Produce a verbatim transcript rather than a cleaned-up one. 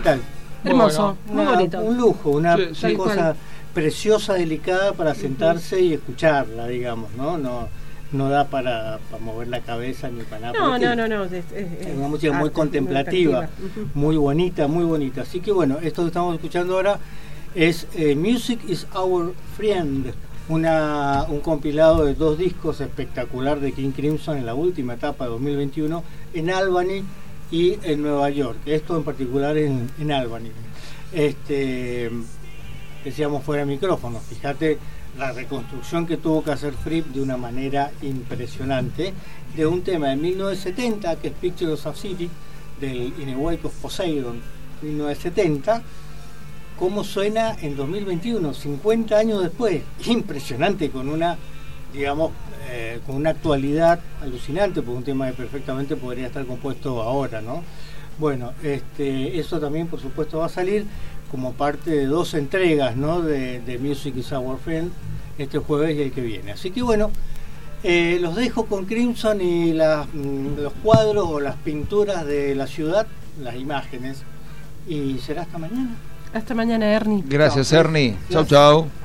tal? Hermoso, Bueno, muy una, bonito. Un lujo, una, Sí, una sí. cosa Tal preciosa, delicada para sentarse uh-huh. y escucharla, digamos, ¿no? No, no da para, para mover la cabeza ni para nada. No, no, no, no. Es, es, es una música muy arte, contemplativa, muy, uh-huh. muy bonita, muy bonita. Así que bueno, esto que estamos escuchando ahora es eh, Music is Our Friend, una, un compilado de dos discos espectacular de King Crimson en la última etapa de dos mil veintiuno en Albany y en Nueva York. Esto en particular en, en Albany. Este, decíamos fuera de micrófono, fíjate la reconstrucción que tuvo que hacer Fripp de una manera impresionante de un tema de mil novecientos setenta que es Pictures of City del In a Wake of Poseidon mil novecientos setenta. Cómo suena en dos mil veintiuno, cincuenta años después, impresionante, con una, digamos, eh, con una actualidad alucinante, porque un tema que perfectamente podría estar compuesto ahora, ¿no? Bueno, este, eso también por supuesto va a salir como parte de dos entregas, ¿no? de, de Music is Our Friend, este jueves y el que viene. Así que bueno, eh, los dejo con Crimson y las, los cuadros o las pinturas de la ciudad, las imágenes, y será hasta mañana. Hasta mañana, Ernie. Gracias, Chau. Ernie. Chau, Gracias. chau.